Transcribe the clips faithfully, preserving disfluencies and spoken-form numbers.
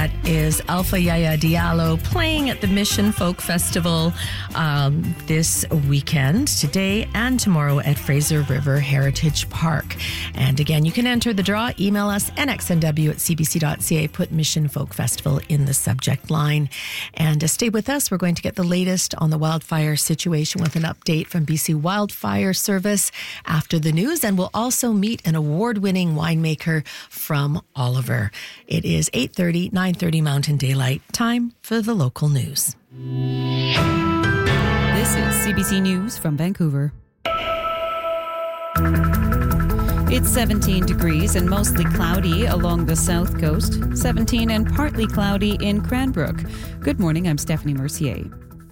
That is Alpha Yaya Diallo playing at the Mission Folk Festival um, this weekend, today and tomorrow at Fraser River Heritage Park. And again, you can enter the draw. Email us n x n w at c b c dot c a. Put Mission Folk Festival in the subject line. And uh, stay with us. We're going to get the latest on the wildfire situation with an update from B C Wildfire Service after the news. And we'll also meet an award-winning winemaker from Oliver. It is eight thirty, nine thirty Mountain Daylight. Time for the local news. This is C B C News from Vancouver. It's seventeen degrees and mostly cloudy along the south coast. seventeen and partly cloudy in Cranbrook. Good morning, I'm Stephanie Mercier.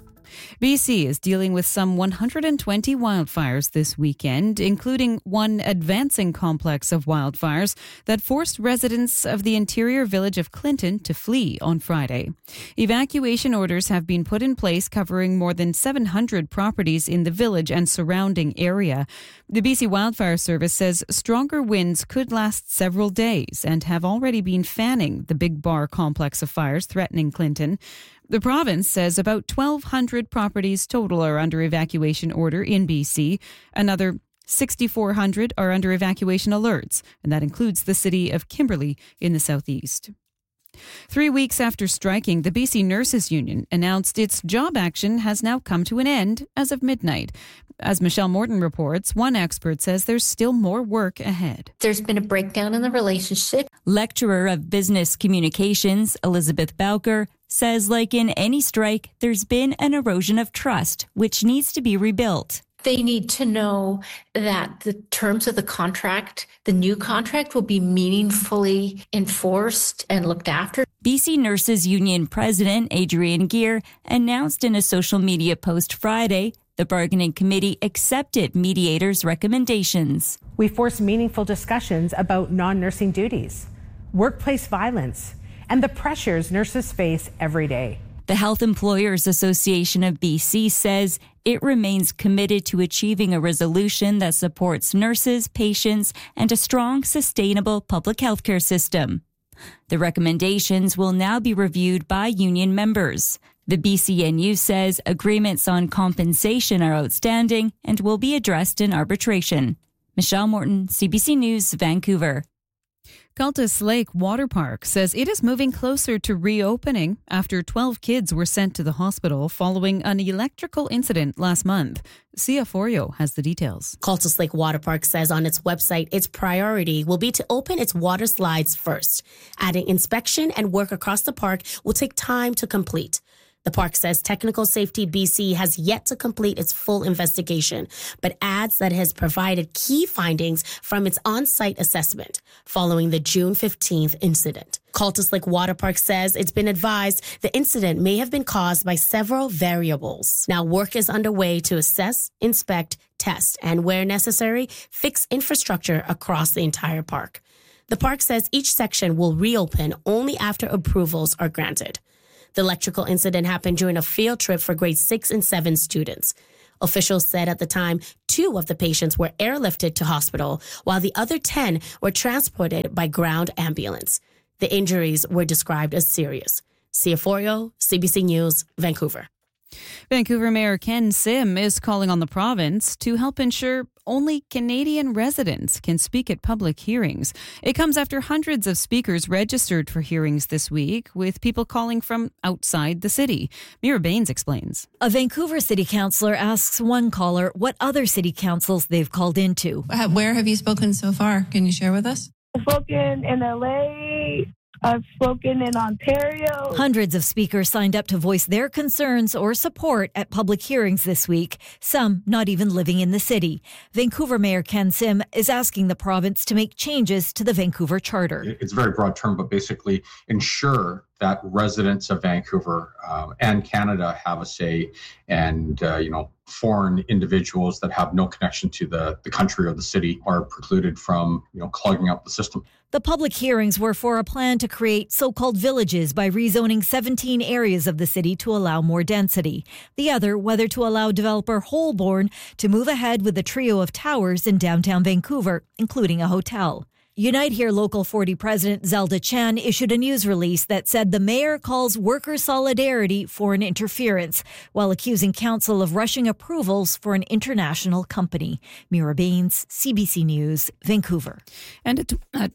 B C is dealing with some one hundred twenty wildfires this weekend, including one advancing complex of wildfires that forced residents of the interior village of Clinton to flee on Friday. Evacuation orders have been put in place covering more than seven hundred properties in the village and surrounding area. The B C Wildfire Service says stronger winds could last several days and have already been fanning the Big Bar complex of fires threatening Clinton. The province says about twelve hundred properties total are under evacuation order in B C. Another six thousand four hundred are under evacuation alerts, and that includes the city of Kimberley in the southeast. Three weeks after striking, the B C Nurses Union announced its job action has now come to an end as of midnight. As Michelle Morton reports, one expert says there's still more work ahead. There's been a breakdown in the relationship. Lecturer of Business Communications, Elizabeth Bowker, says like in any strike, there's been an erosion of trust, which needs to be rebuilt. They need to know that the terms of the contract, the new contract, will be meaningfully enforced and looked after. B C Nurses Union President Adrienne Geer announced in a social media post Friday the bargaining committee accepted mediators' recommendations. We forced meaningful discussions about non-nursing duties, workplace violence, and the pressures nurses face every day. The Health Employers Association of B C says it remains committed to achieving a resolution that supports nurses, patients, and a strong, sustainable public health care system. The recommendations will now be reviewed by union members. The B C N U says agreements on compensation are outstanding and will be addressed in arbitration. Michelle Morton, C B C News, Vancouver. Cultus Lake Water Park says it is moving closer to reopening after twelve kids were sent to the hospital following an electrical incident last month. Sia Forio has the details. Cultus Lake Water Park says on its website its priority will be to open its water slides first. Adding inspection and work across the park will take time to complete. The park says Technical Safety B C has yet to complete its full investigation, but adds that it has provided key findings from its on-site assessment following the June fifteenth incident. Cultus Lake Water Park says it's been advised the incident may have been caused by several variables. Now work is underway to assess, inspect, test, and where necessary, fix infrastructure across the entire park. The park says each section will reopen only after approvals are granted. The electrical incident happened during a field trip for grade six and seven students. Officials said at the time, two of the patients were airlifted to hospital, while the other ten were transported by ground ambulance. The injuries were described as serious. Sia Forio, C B C News, Vancouver. Vancouver Mayor Ken Sim is calling on the province to help ensure only Canadian residents can speak at public hearings. It comes after hundreds of speakers registered for hearings this week, with people calling from outside the city. Mira Baines explains. A Vancouver city councillor asks one caller what other city councils they've called into. Where have you spoken so far? Can you share with us? I've spoken in L A, I've spoken in Ontario. Hundreds of speakers signed up to voice their concerns or support at public hearings this week, some not even living in the city. Vancouver Mayor Ken Sim is asking the province to make changes to the Vancouver Charter. It's a very broad term, but basically ensure that residents of Vancouver um, and Canada have a say, and uh, you know, foreign individuals that have no connection to the, the country or the city are precluded from, you know, clogging up the system. The public hearings were for a plan to create so-called villages by rezoning seventeen areas of the city to allow more density. The other, whether to allow developer Holborn to move ahead with a trio of towers in downtown Vancouver, including a hotel. Unite Here Local forty President Zelda Chan issued a news release that said the mayor calls worker solidarity foreign interference, while accusing council of rushing approvals for an international company. Mira Baines, C B C News, Vancouver. And it, uh,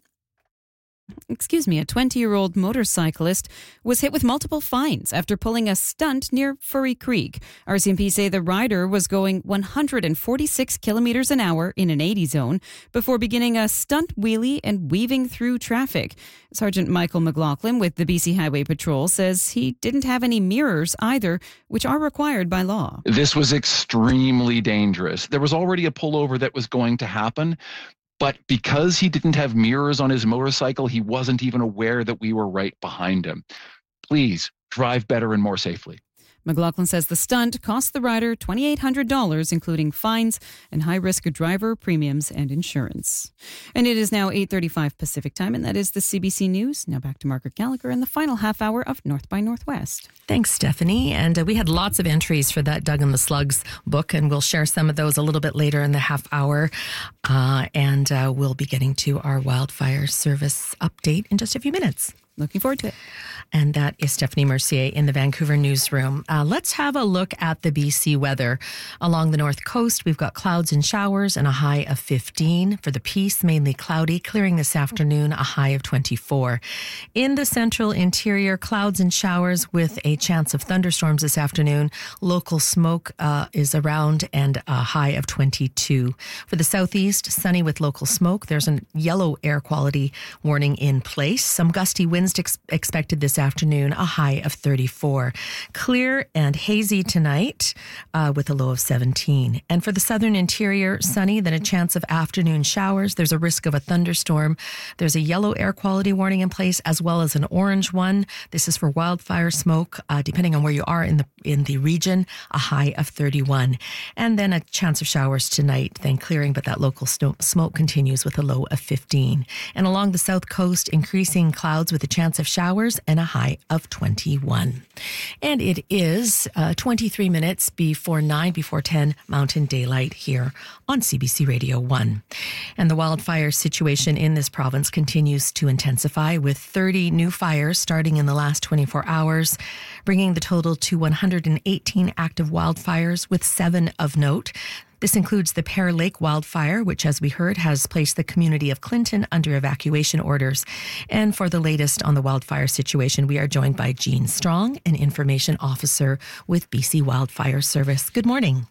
Excuse me, a twenty-year-old motorcyclist was hit with multiple fines after pulling a stunt near Furry Creek. R C M P say the rider was going one hundred forty-six kilometers an hour in an eighty zone before beginning a stunt wheelie and weaving through traffic. Sergeant Michael McLaughlin with the B C Highway Patrol says he didn't have any mirrors either, which are required by law. This was extremely dangerous. There was already a pullover that was going to happen. But because he didn't have mirrors on his motorcycle, he wasn't even aware that we were right behind him. Please drive better and more safely. McLaughlin says the stunt cost the rider two thousand eight hundred dollars, including fines and high-risk driver premiums and insurance. And it is now eight thirty-five Pacific time, and that is the C B C News. Now back to Margaret Gallagher in the final half hour of North by Northwest. Thanks, Stephanie. And uh, we had lots of entries for that Doug and the Slugs book, and we'll share some of those a little bit later in the half hour. Uh, and uh, we'll be getting to our wildfire service update in just a few minutes. Looking forward to it. And that is Stephanie Mercier in the Vancouver newsroom. Uh, let's have a look at the B C weather. Along the north coast, we've got clouds and showers and a high of fifteen. For the Peace, mainly cloudy, clearing this afternoon, a high of twenty-four. In the central interior, clouds and showers with a chance of thunderstorms this afternoon. Local smoke uh, is around and a high of twenty-two. For the southeast, sunny with local smoke. There's a yellow air quality warning in place. Some gusty winds Ex- expected this afternoon, a high of thirty-four. Clear and hazy tonight uh, with a low of seventeen. And for the southern interior, sunny, then a chance of afternoon showers. There's a risk of a thunderstorm. There's a yellow air quality warning in place as well as an orange one. This is for wildfire smoke, uh, depending on where you are in the in the region, a high of thirty-one. And then a chance of showers tonight, then clearing, but that local snow- smoke continues with a low of fifteen. And along the south coast, increasing clouds with a chance of showers and a high of twenty-one. And it is uh, twenty-three minutes before nine, before ten Mountain Daylight here on C B C Radio one. And the wildfire situation in this province continues to intensify with thirty new fires starting in the last twenty-four hours, bringing the total to one hundred eighteen active wildfires with seven of note. This includes the Pear Lake wildfire, which, as we heard, has placed the community of Clinton under evacuation orders. And for the latest on the wildfire situation, we are joined by Jean Strong, an information officer with B C Wildfire Service. Good morning.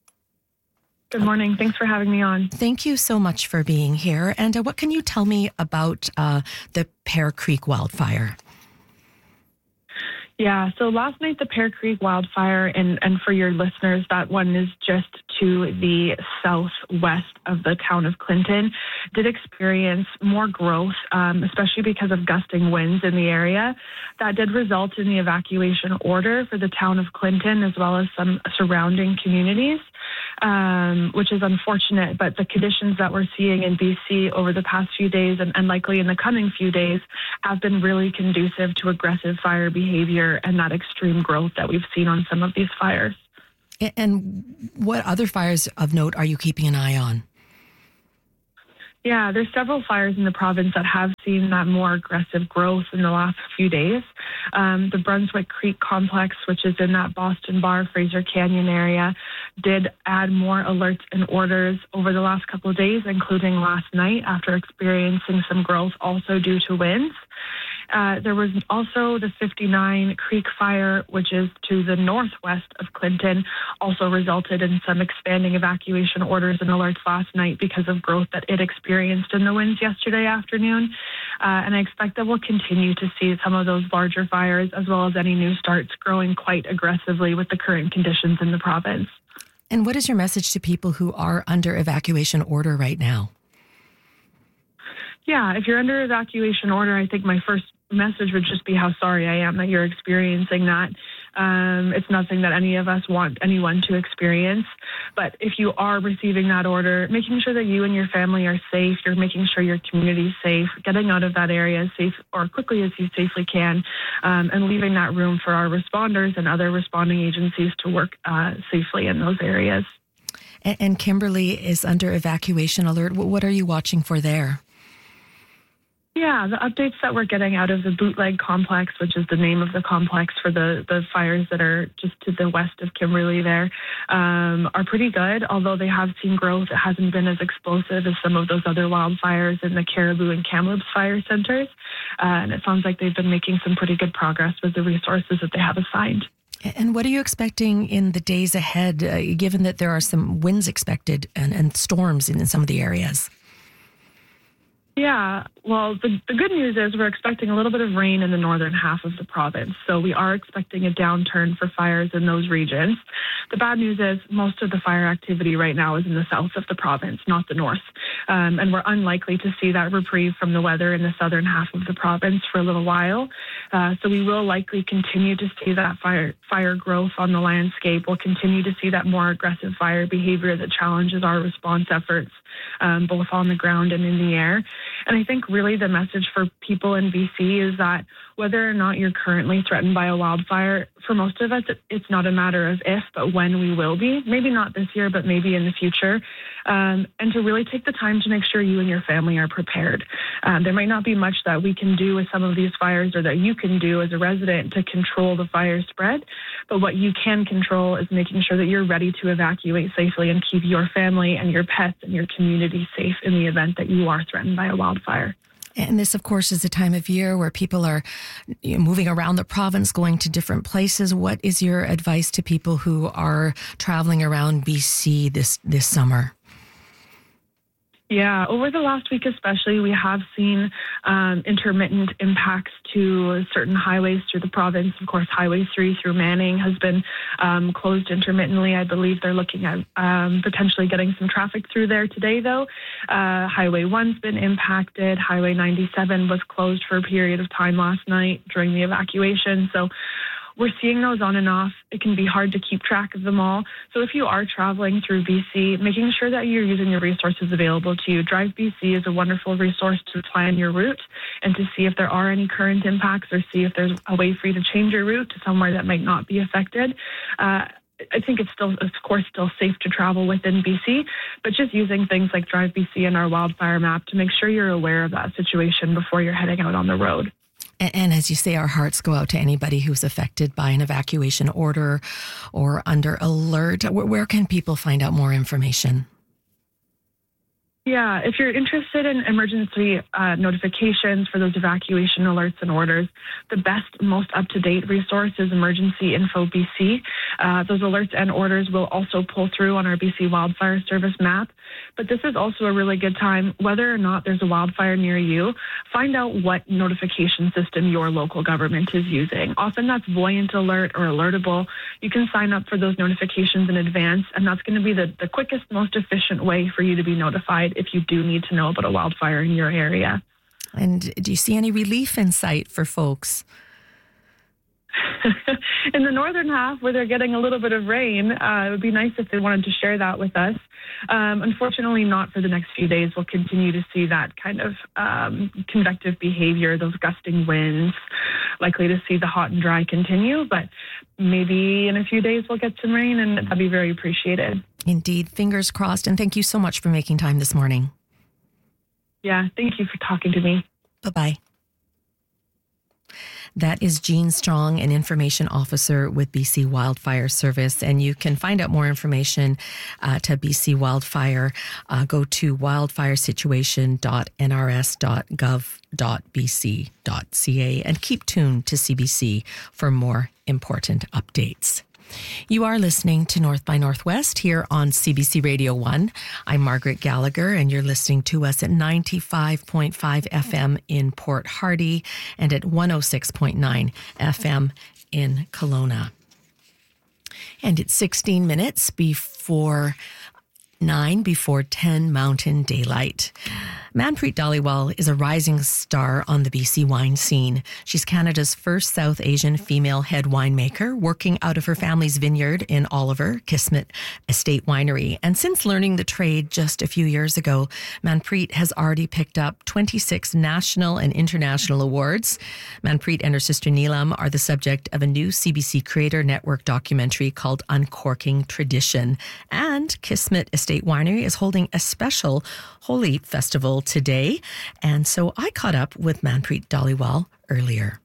Good morning. Thanks for having me on. Thank you so much for being here. And uh, what can you tell me about uh, the Pear Creek wildfire? Yeah, so last night, the Pear Creek wildfire, and, and for your listeners, that one is just to the southwest of the town of Clinton, did experience more growth, um, especially because of gusting winds in the area. That did result in the evacuation order for the town of Clinton, as well as some surrounding communities, um, which is unfortunate. But the conditions that we're seeing in B C over the past few days, and, and likely in the coming few days, have been really conducive to aggressive fire behavior and that extreme growth that we've seen on some of these fires. And what other fires of note are you keeping an eye on? Yeah, there's several fires in the province that have seen that more aggressive growth in the last few days. Um, the Brunswick Creek Complex, which is in that Boston Bar, Fraser Canyon area, did add more alerts and orders over the last couple of days, including last night after experiencing some growth also due to winds. Uh, there was also the fifty-nine Creek Fire, which is to the northwest of Clinton, also resulted in some expanding evacuation orders and alerts last night because of growth that it experienced in the winds yesterday afternoon. Uh, and I expect that we'll continue to see some of those larger fires, as well as any new starts, growing quite aggressively with the current conditions in the province. And what is your message to people who are under evacuation order right now? Yeah, if you're under evacuation order, I think my first message would just be how sorry I am that you're experiencing that. Um, it's nothing that any of us want anyone to experience. But if you are receiving that order, making sure that you and your family are safe, you're making sure your community is safe, getting out of that area as safe or quickly as you safely can, um, and leaving that room for our responders and other responding agencies to work uh, safely in those areas. And, and Kimberly is under evacuation alert. What are you watching for there? Yeah, the updates that we're getting out of the Bootleg Complex, which is the name of the complex for the, the fires that are just to the west of Kimberley there, um, are pretty good. Although they have seen growth, it hasn't been as explosive as some of those other wildfires in the Caribou and Kamloops fire centers. Uh, and it sounds like they've been making some pretty good progress with the resources that they have assigned. And what are you expecting in the days ahead, uh, given that there are some winds expected and, and storms in, in some of the areas? Yeah, well, the, the good news is we're expecting a little bit of rain in the northern half of the province. So we are expecting a downturn for fires in those regions. The bad news is most of the fire activity right now is in the south of the province, not the north. Um, and we're unlikely to see that reprieve from the weather in the southern half of the province for a little while. Uh, so we will likely continue to see that fire, fire growth on the landscape. We'll continue to see that more aggressive fire behavior that challenges our response efforts, um, both on the ground and in the air. And I think really the message for people in B C is that whether or not you're currently threatened by a wildfire, for most of us, it's not a matter of if, but when we will be. Maybe not this year, but maybe in the future. Um, and to really take the time to make sure you and your family are prepared. Um, there might not be much that we can do with some of these fires or that you can do as a resident to control the fire spread. But what you can control is making sure that you're ready to evacuate safely and keep your family and your pets and your community safe in the event that you are threatened by a wildfire. And this, of course, is a time of year where people are you know, moving around the province, going to different places. What is your advice to people who are traveling around B C this, this summer? Yeah, over the last week especially, we have seen um, intermittent impacts to certain highways through the province. Of course, Highway three through Manning has been um, closed intermittently. I believe they're looking at um, potentially getting some traffic through there today, though. Uh, Highway one's been impacted. Highway ninety-seven was closed for a period of time last night during the evacuation. So we're seeing those on and off. It can be hard to keep track of them all. So if you are traveling through B C, making sure that you're using your resources available to you. Drive B C is a wonderful resource to plan your route and to see if there are any current impacts or see if there's a way for you to change your route to somewhere that might not be affected. Uh, I think it's still, of course, still safe to travel within B C, but just using things like Drive B C and our wildfire map to make sure you're aware of that situation before you're heading out on the road. And, and as you say, our hearts go out to anybody who's affected by an evacuation order or under alert. Where, where can people find out more information? Yeah, if you're interested in emergency uh, notifications for those evacuation alerts and orders, the best, most up-to-date resource is Emergency Info B C. Uh, those alerts and orders will also pull through on our B C Wildfire Service map. But this is also a really good time, whether or not there's a wildfire near you, find out what notification system your local government is using. Often that's Voyant Alert or Alertable. You can sign up for those notifications in advance, and that's going to be the, the quickest, most efficient way for you to be notified if you do need to know about a wildfire in your area. And do you see any relief in sight for folks? In the northern half, where they're getting a little bit of rain, uh, it would be nice if they wanted to share that with us. Um, unfortunately, not for the next few days. We'll continue to see that kind of um, convective behavior, those gusting winds, likely to see the hot and dry continue. But maybe in a few days we'll get some rain, and that'd be very appreciated. Indeed. Fingers crossed. And thank you so much for making time this morning. Yeah, thank you for talking to me. Bye-bye. That is Jean Strong, an information officer with B C Wildfire Service. And you can find out more information uh, to B C Wildfire. Uh, go to wildfire situation dot n r s dot gov dot b c dot c a and keep tuned to C B C for more important updates. You are listening to North by Northwest here on C B C Radio one. I'm Margaret Gallagher, and you're listening to us at ninety-five point five F M in Port Hardy and at one oh six point nine F M in Kelowna. And it's sixteen minutes before nine, before ten Mountain Daylight. Manpreet Dhaliwal is a rising star on the B C wine scene. She's Canada's first South Asian female head winemaker, working out of her family's vineyard in Oliver, Kismet Estate Winery. And since learning the trade just a few years ago, Manpreet has already picked up twenty-six national and international awards. Manpreet and her sister Neelam are the subject of a new C B C Creator Network documentary called Uncorking Tradition. And Kismet Estate Estate Winery is holding a special Holi Festival today. And so I caught up with Manpreet Dhaliwal earlier.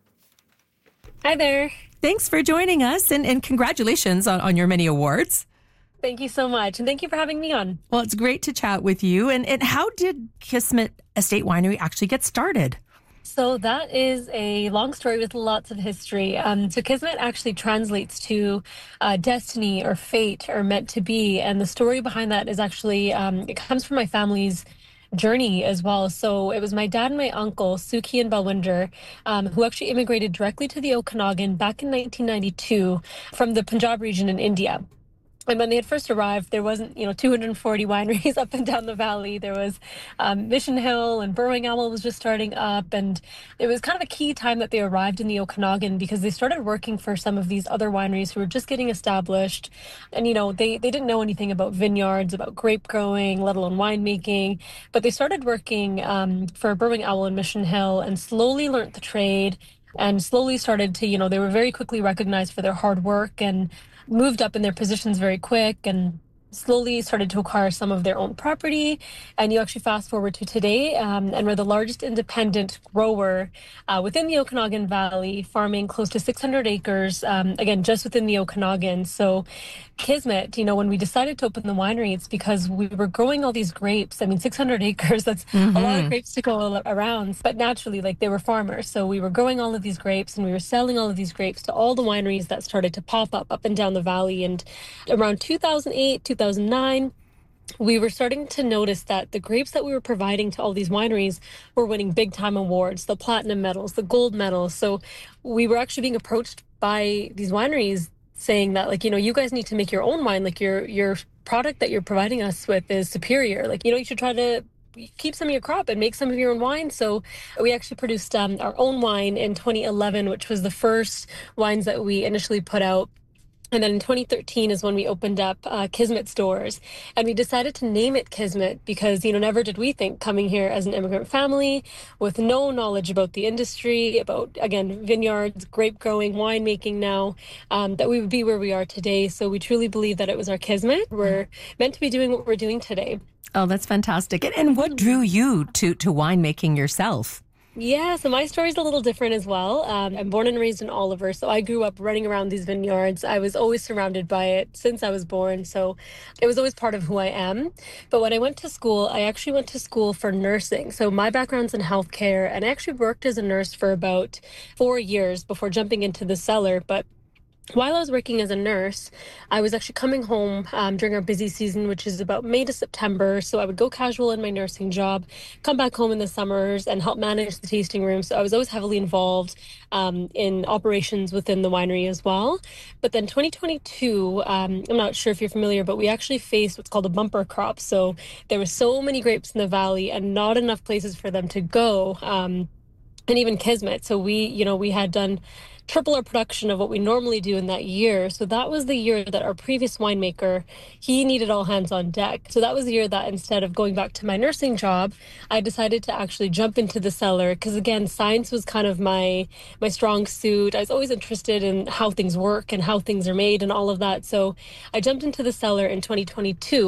Hi there. Thanks for joining us, and, and congratulations on, on your many awards. Thank you so much, and thank you for having me on. Well, it's great to chat with you. And, and how did Kismet Estate Winery actually get started? So that is a long story with lots of history. Um, so Kismet actually translates to uh, destiny or fate or meant to be. And the story behind that is actually, um, it comes from my family's journey as well. So it was my dad and my uncle, Suki and Balwinder, um, who actually immigrated directly to the Okanagan back in nineteen ninety-two from the Punjab region in India. And when they had first arrived, there wasn't, you know, two hundred forty wineries up and down the valley. There was um, Mission Hill, and Burrowing Owl was just starting up. And it was kind of a key time that they arrived in the Okanagan, because they started working for some of these other wineries who were just getting established. And, you know, they, they didn't know anything about vineyards, about grape growing, let alone winemaking. But they started working um, for Burrowing Owl and Mission Hill and slowly learned the trade and slowly started to, you know, they were very quickly recognized for their hard work and moved up in their positions very quick and slowly started to acquire some of their own property. And you actually fast forward to today, um, and we're the largest independent grower uh, within the Okanagan Valley, farming close to six hundred acres, um, again, just within the Okanagan. So Kismet, you know, when we decided to open the winery, it's because we were growing all these grapes. I mean, six hundred acres, that's mm-hmm. a lot of grapes to go around. But naturally, like, they were farmers. So we were growing all of these grapes and we were selling all of these grapes to all the wineries that started to pop up up and down the valley. And around two thousand eight, two thousand nine, we were starting to notice that the grapes that we were providing to all these wineries were winning big time awards, the platinum medals, the gold medals. So we were actually being approached by these wineries saying that, like, you know, you guys need to make your own wine. Like, your your product that you're providing us with is superior. Like, you know, you should try to keep some of your crop and make some of your own wine. So we actually produced um, our own wine in twenty eleven, which was the first wines that we initially put out. And then in twenty thirteen is when we opened up uh, Kismet stores. And we decided to name it Kismet because, you know, never did we think, coming here as an immigrant family with no knowledge about the industry, about, again, vineyards, grape growing, winemaking now, um, that we would be where we are today. So we truly believe that it was our Kismet. We're meant to be doing what we're doing today. Oh, that's fantastic. And, and what drew you to, to winemaking yourself? Yeah, so my story's a little different as well. Um, I'm born and raised in Oliver, so I grew up running around these vineyards. I was always surrounded by it since I was born, so it was always part of who I am. But when I went to school, I actually went to school for nursing. So my background's in healthcare, and I actually worked as a nurse for about four years before jumping into the cellar. But while I was working as a nurse, I was actually coming home um, during our busy season, which is about May to September. So I would go casual in my nursing job, come back home in the summers and help manage the tasting room. So I was always heavily involved um, in operations within the winery as well. But then twenty twenty-two, um, I'm not sure if you're familiar, but we actually faced what's called a bumper crop. So there were so many grapes in the valley and not enough places for them to go. Um, and even Kismet. So we, you know, we had done triple our production of what we normally do in that year. So that was the year that our previous winemaker, he needed all hands on deck. So that was the year that instead of going back to my nursing job, I decided to actually jump into the cellar because, again, science was kind of my my strong suit. I was always interested in how things work and how things are made and all of that. So I jumped into the cellar in twenty twenty-two.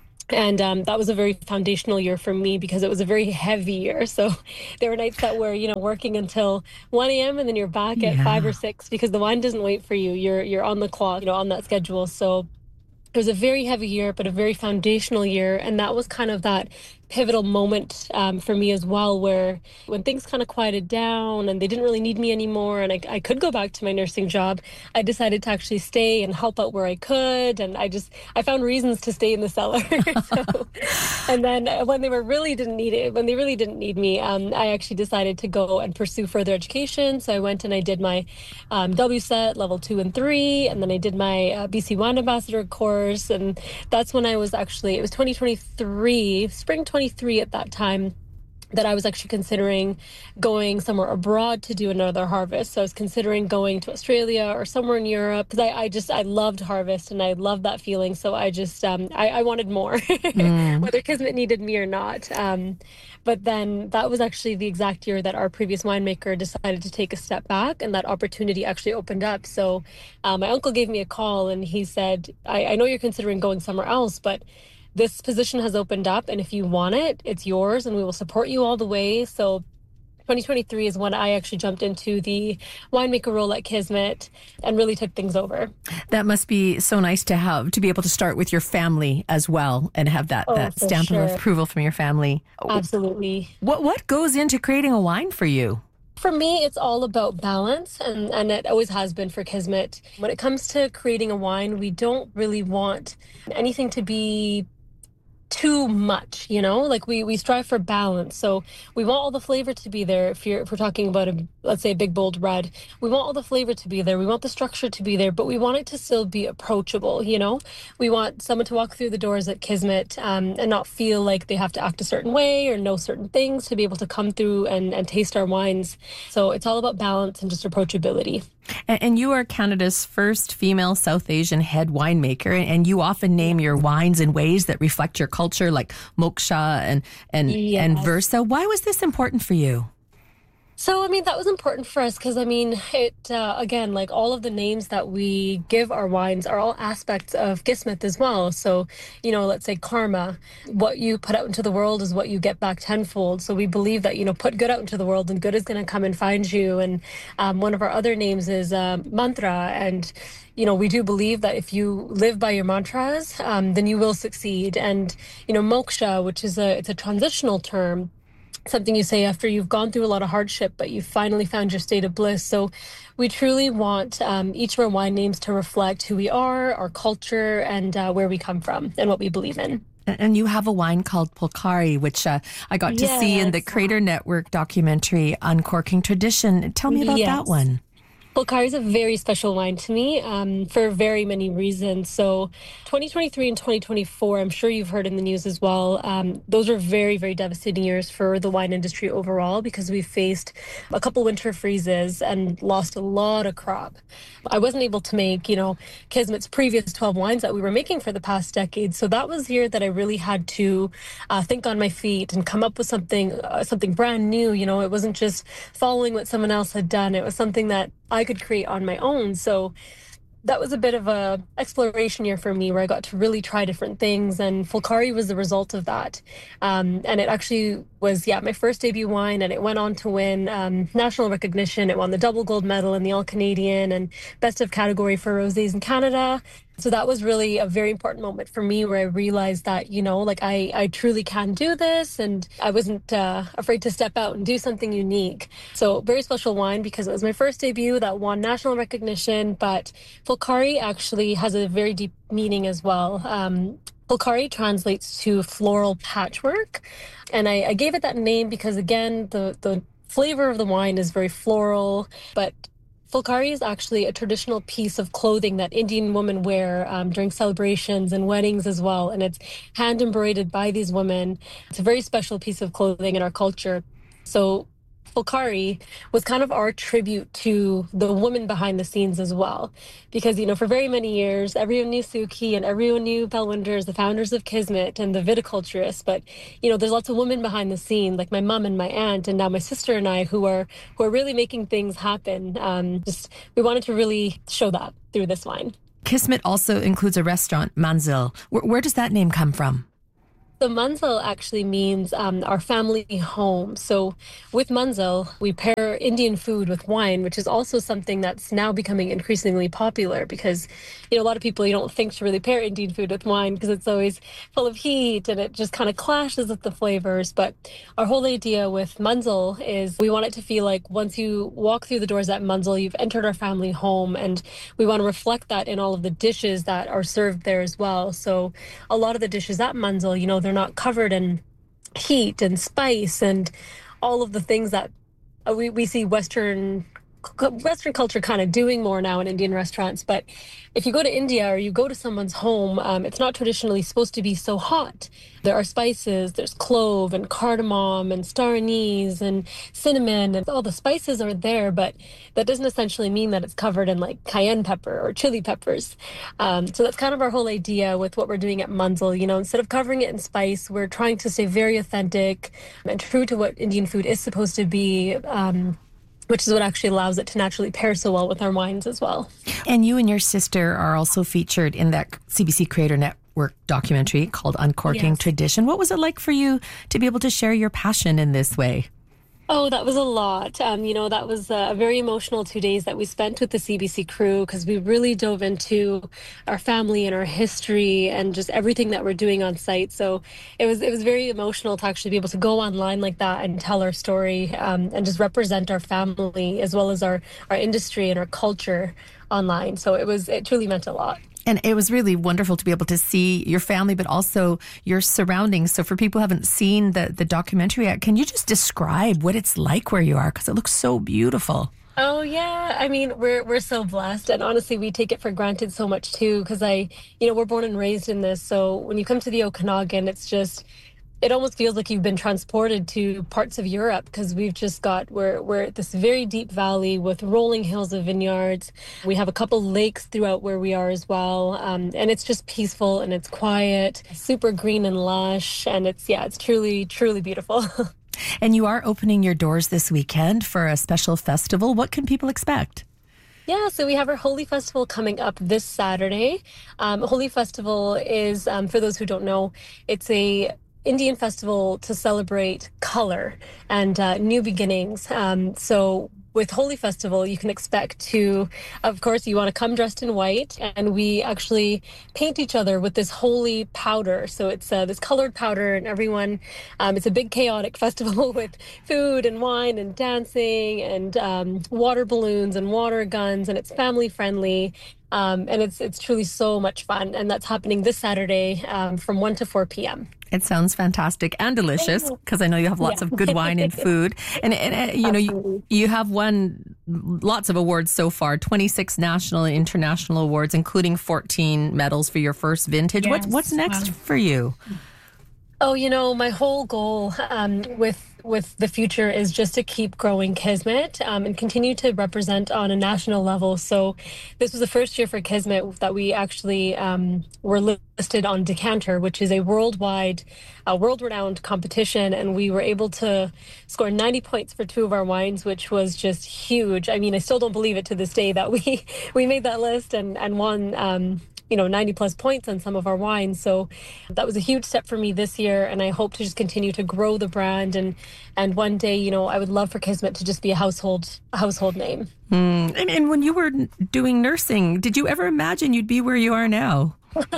And um, that was a very foundational year for me because it was a very heavy year. So there were nights that were, you know, working until one a.m. and then you're back at yeah. five or six because the wine doesn't wait for you. You're you're on the clock, you know, on that schedule. So it was a very heavy year, but a very foundational year. And that was kind of that pivotal moment um, for me as well, where when things kind of quieted down and they didn't really need me anymore and I, I could go back to my nursing job, I decided to actually stay and help out where I could. And I just, I found reasons to stay in the cellar. so, and then when they were really didn't need it, when they really didn't need me, um, I actually decided to go and pursue further education. So I went and I did my um, W S E T level two and three, and then I did my uh, B C Wine Ambassador course. And that's when I was actually, it was twenty twenty-three, spring twenty twenty-three at that time, that I was actually considering going somewhere abroad to do another harvest. So I was considering going to Australia or somewhere in Europe because I, I just, I loved harvest and I loved that feeling. So I just, um, I, I wanted more, mm. whether Kismet needed me or not. Um, but then that was actually the exact year that our previous winemaker decided to take a step back and that opportunity actually opened up. So uh, my uncle gave me a call and he said, I, I know you're considering going somewhere else, but this position has opened up, and if you want it, it's yours, and we will support you all the way. So twenty twenty-three is when I actually jumped into the winemaker role at Kismet and really took things over. That must be so nice to have, to be able to start with your family as well and have that, Oh, that for stamp sure. of approval from your family. Absolutely. What what goes into creating a wine for you? For me, it's all about balance, and, and it always has been for Kismet. When it comes to creating a wine, we don't really want anything to be too much, you know, like we, we strive for balance. So we want all the flavor to be there. If you're, if we're talking about a, let's say a big, bold red, we want all the flavor to be there. We want the structure to be there, but we want it to still be approachable. You know, we want someone to walk through the doors at Kismet um, and not feel like they have to act a certain way or know certain things to be able to come through and, and taste our wines. So it's all about balance and just approachability. And, and you are Canada's first female South Asian head winemaker, and you often name your wines in ways that reflect your culture, like Moksha and and Yes. and Versa. Why was this important for you? So, I mean, that was important for us because, I mean, it, uh, again, like all of the names that we give our wines are all aspects of Kismet as well. So, you know, let's say karma, what you put out into the world is what you get back tenfold. So we believe that, you know, put good out into the world and good is going to come and find you. And um, one of our other names is uh, mantra. And, you know, we do believe that if you live by your mantras, um, then you will succeed. And, you know, moksha, which is a, it's a transitional term, something you say after you've gone through a lot of hardship, but you've finally found your state of bliss. So we truly want um, each of our wine names to reflect who we are, our culture, and uh, where we come from and what we believe in. And you have a wine called Polkari, which uh, I got to see in the Yes. Crater Network documentary, Uncorking Tradition. Tell me about Yes. that one. Polkari is a very special wine to me um, for very many reasons. So twenty twenty-three and twenty twenty-four, I'm sure you've heard in the news as well, um, those are very, very devastating years for the wine industry overall because we faced a couple winter freezes and lost a lot of crop. I wasn't able to make, you know, Kismet's previous twelve wines that we were making for the past decade. So that was the year that I really had to uh, think on my feet and come up with something, uh, something brand new. You know, it wasn't just following what someone else had done. It was something that I could create on my own. So that was a bit of a exploration year for me where I got to really try different things, and Polkari was the result of that. Um, and it actually was, yeah, my first debut wine, and it went on to win um, national recognition. It won the double gold medal in the All-Canadian and best of category for rosés in Canada. So that was really a very important moment for me where I realized that, you know, like I, I truly can do this, and I wasn't uh, afraid to step out and do something unique. So very special wine because it was my first debut that won national recognition, but Polkari actually has a very deep meaning as well. Um, Polkari translates to floral patchwork, and I, I gave it that name because, again, the, the flavor of the wine is very floral, but Polkari is actually a traditional piece of clothing that Indian women wear um, during celebrations and weddings as well. And it's hand embroidered by these women. It's a very special piece of clothing in our culture. So Polkari was kind of our tribute to the woman behind the scenes as well. Because, you know, for very many years, everyone knew Suki and everyone knew Bellwinder as the founders of Kismet and the viticulturists. But, you know, there's lots of women behind the scene, like my mom and my aunt, and now my sister and I, who are who are really making things happen. Um, just we wanted to really show that through this wine. Kismet also includes a restaurant, Manzil. Where, where does that name come from? So Manzil actually means um, our family home. So with Manzil, we pair Indian food with wine, which is also something that's now becoming increasingly popular because, you know, a lot of people, you don't think to really pair Indian food with wine because it's always full of heat and it just kind of clashes with the flavors. But our whole idea with Manzil is we want it to feel like once you walk through the doors at Manzil, you've entered our family home, and we want to reflect that in all of the dishes that are served there as well. So a lot of the dishes at Manzil, you know, they're They're not covered in heat and spice and all of the things that we, we see Western Western culture kind of doing more now in Indian restaurants. But if you go to India or you go to someone's home, um, it's not traditionally supposed to be so hot. There are spices, there's clove and cardamom and star anise and cinnamon, and all the spices are there, but that doesn't essentially mean that it's covered in like cayenne pepper or chili peppers. Um, so that's kind of our whole idea with what we're doing at Manzil. You know, instead of covering it in spice, we're trying to stay very authentic and true to what Indian food is supposed to be, um, which is what actually allows it to naturally pair so well with our wines as well. And you and your sister are also featured in that C B C Creator Network Network documentary called Uncorking Yes. Tradition. What was it like for you to be able to share your passion in this way? Oh, that was a lot. Um, you know, that was a very emotional two days that we spent with the C B C crew because we really dove into our family and our history and just everything that we're doing on site. So it was it was very emotional to actually be able to go online like that and tell our story um, and just represent our family as well as our, our industry and our culture online. So it was it truly meant a lot. And it was really wonderful to be able to see your family, but also your surroundings. So for people who haven't seen the, the documentary yet, can you just describe what it's like where you are? Because it looks so beautiful. Oh yeah, I mean we're we're so blessed, and honestly we take it for granted so much too. Because I, you know, we're born and raised in this. So when you come to the Okanagan, it's just it almost feels like you've been transported to parts of Europe because we've just got, we're, we're at this very deep valley with rolling hills of vineyards. We have a couple lakes throughout where we are as well. Um, and it's just peaceful and it's quiet, super green and lush. And it's, yeah, it's truly, truly beautiful. And you are opening your doors this weekend for a special festival. What can people expect? Yeah, so we have our Holy Festival coming up this Saturday. Um, Holy Festival is, um, for those who don't know, it's a Indian festival to celebrate color and uh, new beginnings. Um, so with Holy Festival, you can expect to, of course, you want to come dressed in white, and we actually paint each other with this holy powder. So it's uh, this colored powder, and everyone, um, it's a big chaotic festival with food and wine and dancing and um, water balloons and water guns, and it's family friendly. Um, and it's it's truly so much fun. And that's happening this Saturday um, from one to four p.m. It sounds fantastic and delicious because I know you have lots yeah. of good wine and food. And, and, and you know, you, you have won lots of awards so far, twenty-six national and international awards, including fourteen medals for your first vintage. Yes. What's, what's next wow. for you? Oh, you know, my whole goal um, with with the future is just to keep growing Kismet um, and continue to represent on a national level. So this was the first year for Kismet that we actually um, were listed on Decanter, which is a worldwide, uh, world-renowned competition. And we were able to score ninety points for two of our wines, which was just huge. I mean, I still don't believe it to this day that we, we made that list and, and won um, you know, ninety plus points on some of our wines. So that was a huge step for me this year. And I hope to just continue to grow the brand. And, and one day, you know, I would love for Kismet to just be a household, a household name. Mm. And, and when you were doing nursing, did you ever imagine you'd be where you are now?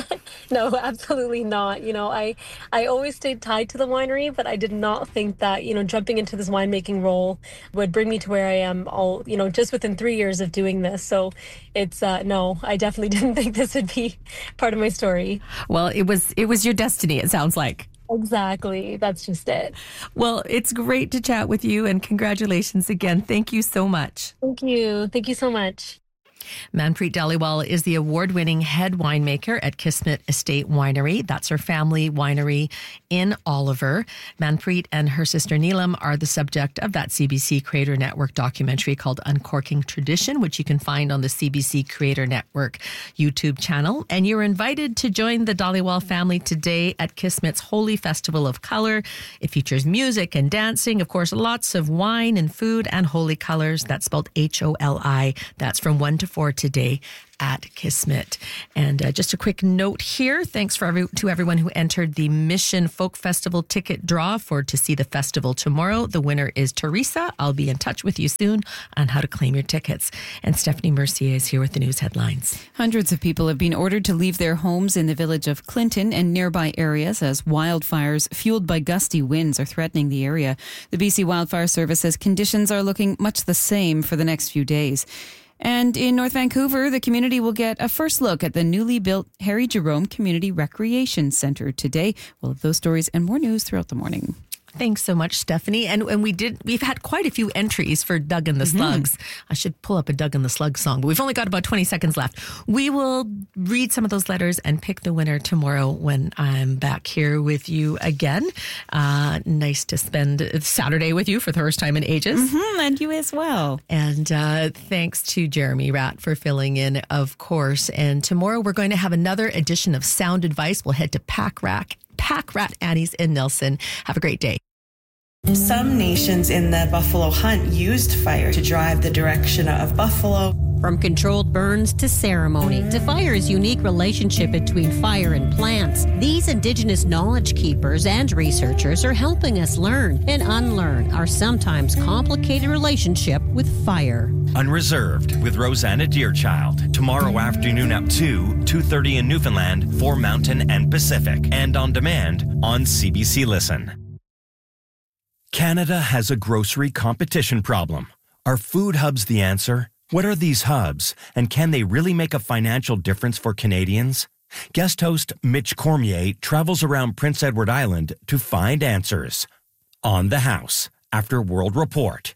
No, absolutely not. You know, I, I always stayed tied to the winery, but I did not think that, you know, jumping into this winemaking role would bring me to where I am all, you know, just within three years of doing this. So it's, uh, no, I definitely didn't think this would be part of my story. Well, it was, it was your destiny, it sounds like. Exactly. That's just it. Well, it's great to chat with you and congratulations again. Thank you so much. Thank you. Thank you so much. Manpreet Dhaliwal is the award-winning head winemaker at Kismet Estate Winery. That's her family winery in Oliver. Manpreet and her sister Neelam are the subject of that C B C Creator Network documentary called Uncorking Tradition, which you can find on the C B C Creator Network YouTube channel. And you're invited to join the Dhaliwal family today at Kismet's Holy Festival of Color. It features music and dancing, of course, lots of wine and food and holy colors. That's spelled H O L I. That's from one to four today at Kismet. And uh, just a quick note here. Thanks for every, to everyone who entered the Mission Folk Festival ticket draw for to see the festival tomorrow. The winner is Teresa. I'll be in touch with you soon on how to claim your tickets. And Stephanie Mercier is here with the news headlines. Hundreds of people have been ordered to leave their homes in the village of Clinton and nearby areas as wildfires fueled by gusty winds are threatening the area. The B C Wildfire Service says conditions are looking much the same for the next few days. And in North Vancouver, the community will get a first look at the newly built Harry Jerome Community Recreation Centre today. We'll have those stories and more news throughout the morning. Thanks so much, Stephanie. And and we did we've had quite a few entries for Doug and the Slugs. Mm-hmm. I should pull up a Doug and the Slugs song, but we've only got about twenty seconds left. We will read some of those letters and pick the winner tomorrow when I'm back here with you again. Uh, nice to spend Saturday with you for the first time in ages. Mm-hmm, and you as well. And uh, thanks to Jeremy Ratt for filling in, of course. And tomorrow we're going to have another edition of Sound Advice. We'll head to Pack Rack Pack Rat Annie's in Nelson. Have a great day. Some nations in the buffalo hunt used fire to drive the direction of buffalo. From controlled burns to ceremony to fire's unique relationship between fire and plants, these Indigenous knowledge keepers and researchers are helping us learn and unlearn our sometimes complicated relationship with fire. Unreserved with Rosanna Deerchild. Tomorrow afternoon at two, two thirty in Newfoundland for Mountain and Pacific. And on demand on C B C Listen. Canada has a grocery competition problem. Are food hubs the answer? What are these hubs, and can they really make a financial difference for Canadians? Guest host Mitch Cormier travels around Prince Edward Island to find answers. On the House, after World Report.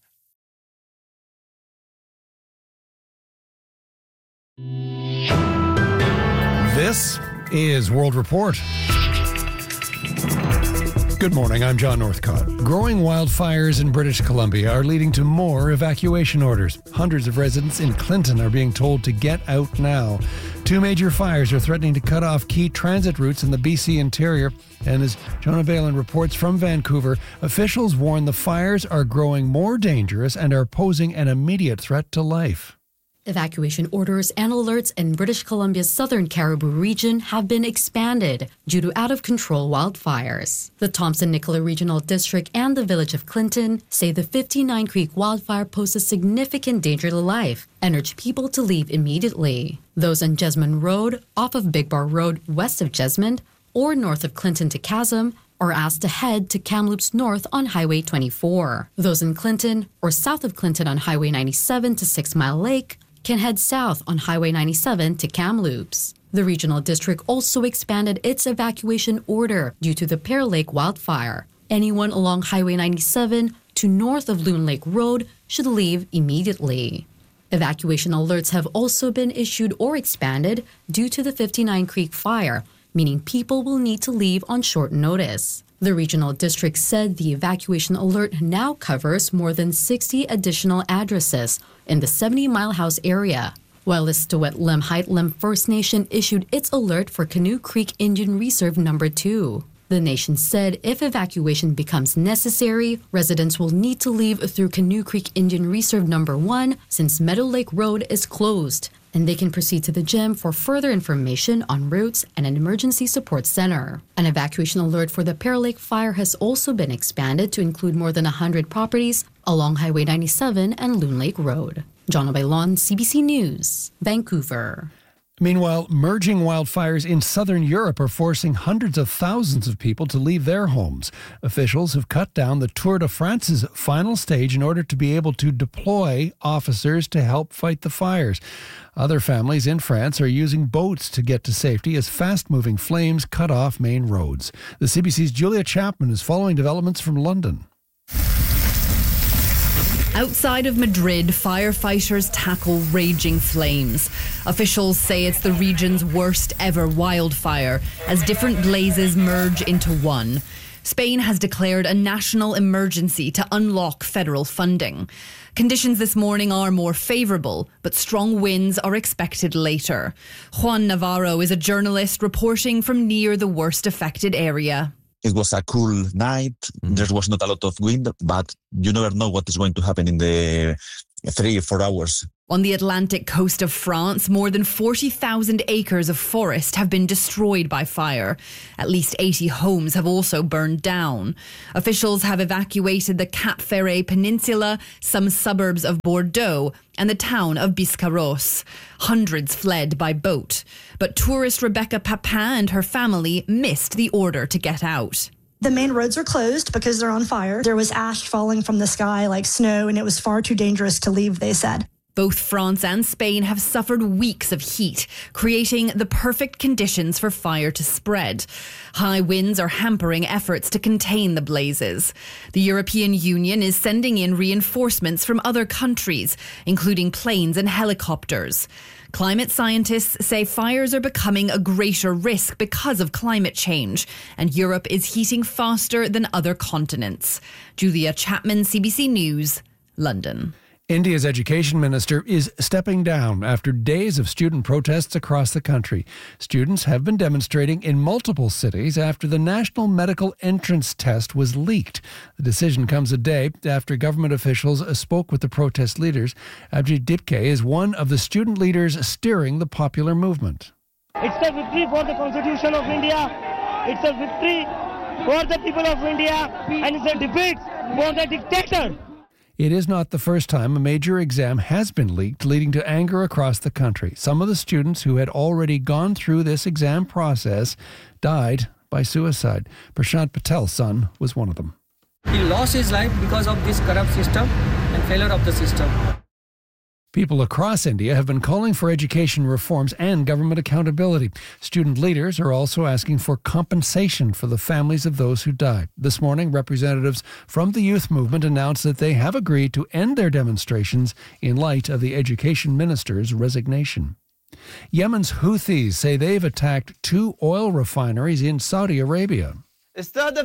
This is World Report. Good morning, I'm John Northcott. Growing wildfires in British Columbia are leading to more evacuation orders. Hundreds of residents in Clinton are being told to get out now. Two major fires are threatening to cut off key transit routes in the B C interior. And as Jonah Balin reports from Vancouver, officials warn the fires are growing more dangerous and are posing an immediate threat to life. Evacuation orders and alerts in British Columbia's southern Cariboo region have been expanded due to out-of-control wildfires. The Thompson-Nicola Regional District and the village of Clinton say the fifty-nine Creek wildfire poses significant danger to life and urge people to leave immediately. Those on Jesmond Road, off of Big Bar Road west of Jesmond, or north of Clinton to Chasm, are asked to head to Kamloops North on Highway twenty-four. Those in Clinton or south of Clinton on Highway ninety-seven to Six Mile Lake can head south on Highway ninety-seven to Kamloops. The regional district also expanded its evacuation order due to the Pear Lake wildfire. Anyone along Highway ninety-seven to north of Loon Lake Road should leave immediately. Evacuation alerts have also been issued or expanded due to the fifty-nine Creek fire, meaning people will need to leave on short notice. The regional district said the evacuation alert now covers more than sixty additional addresses in the seventy Mile House area, while Istiwet Lemhite Lem First Nation issued its alert for Canoe Creek Indian Reserve Number two. The nation said if evacuation becomes necessary, residents will need to leave through Canoe Creek Indian Reserve Number one since Meadow Lake Road is closed, and they can proceed to the gym for further information on routes and an emergency support center. An evacuation alert for the Pear Lake fire has also been expanded to include more than one hundred properties along Highway ninety-seven and Loon Lake Road. John Bailon, C B C News, Vancouver. Meanwhile, merging wildfires in southern Europe are forcing hundreds of thousands of people to leave their homes. Officials have cut down the Tour de France's final stage in order to be able to deploy officers to help fight the fires. Other families in France are using boats to get to safety as fast-moving flames cut off main roads. The C B C's Julia Chapman is following developments from London. Outside of Madrid, firefighters tackle raging flames. Officials say it's the region's worst ever wildfire as different blazes merge into one. Spain has declared a national emergency to unlock federal funding. Conditions this morning are more favourable, but strong winds are expected later. Juan Navarro is a journalist reporting from near the worst affected area. It was a cool night. Mm-hmm. There was not a lot of wind, but you never know what is going to happen in the three or four hours. On the Atlantic coast of France, more than forty thousand acres of forest have been destroyed by fire. At least eighty homes have also burned down. Officials have evacuated the Cap Ferret Peninsula, some suburbs of Bordeaux, and the town of Biscarrosse. Hundreds fled by boat. But tourist Rebecca Papin and her family missed the order to get out. The main roads are closed because they're on fire. There was ash falling from the sky like snow, and it was far too dangerous to leave, they said. Both France and Spain have suffered weeks of heat, creating the perfect conditions for fire to spread. High winds are hampering efforts to contain the blazes. The European Union is sending in reinforcements from other countries, including planes and helicopters. Climate scientists say fires are becoming a greater risk because of climate change, and Europe is heating faster than other continents. Julia Chapman, C B C News, London. India's education minister is stepping down after days of student protests across the country. Students have been demonstrating in multiple cities after the National Medical Entrance Test was leaked. The decision comes a day after government officials spoke with the protest leaders. Abhijit Dipke is one of the student leaders steering the popular movement. It's a victory for the Constitution of India. It's a victory for the people of India, and it's a defeat for the dictator. It is not the first time a major exam has been leaked, leading to anger across the country. Some of the students who had already gone through this exam process died by suicide. Prashant Patel's son was one of them. He lost his life because of this corrupt system and failure of the system. People across India have been calling for education reforms and government accountability. Student leaders are also asking for compensation for the families of those who died. This morning, representatives from the youth movement announced that they have agreed to end their demonstrations in light of the education minister's resignation. Yemen's Houthis say they've attacked two oil refineries in Saudi Arabia. A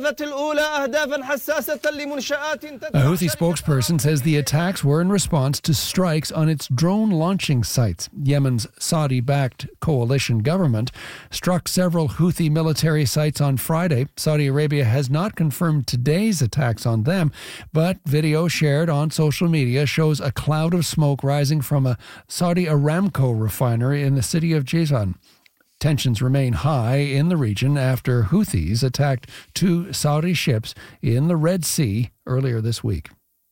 Houthi spokesperson says the attacks were in response to strikes on its drone launching sites. Yemen's Saudi-backed coalition government struck several Houthi military sites on Friday. Saudi Arabia has not confirmed today's attacks on them, but video shared on social media shows a cloud of smoke rising from a Saudi Aramco refinery in the city of Jizan. Tensions remain high in the region after Houthis attacked two Saudi ships in the Red Sea earlier this week.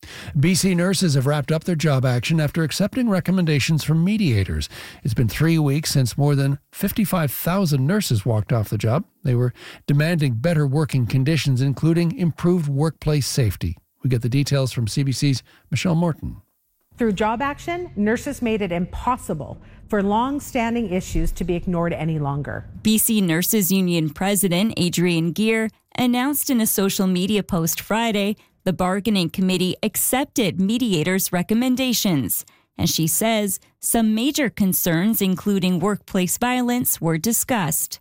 B C nurses have wrapped up their job action after accepting recommendations from mediators. It's been three weeks since more than fifty-five thousand nurses walked off the job. They were demanding better working conditions, including improved workplace safety. We get the details from C B C's Michelle Morton. Through job action, nurses made it impossible for long-standing issues to be ignored any longer. B C Nurses Union President Adrienne Geer announced in a social media post Friday the bargaining committee accepted mediators' recommendations. And she says some major concerns, including workplace violence, were discussed.